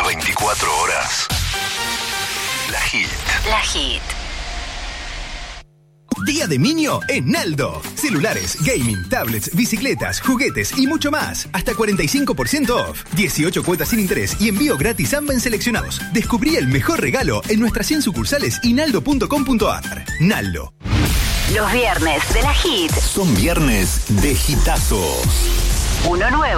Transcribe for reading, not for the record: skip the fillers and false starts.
24 horas. La Hit. La Hit. Día de Niño en Naldo. Celulares, gaming, tablets, bicicletas, juguetes y mucho más. Hasta 45% off. 18 cuotas sin interés y envío gratis ambas en seleccionados. Descubrí el mejor regalo en nuestras 100 sucursales y naldo.com.ar. Naldo. Los viernes de la Hit Son viernes de hitazos. Uno nuevo.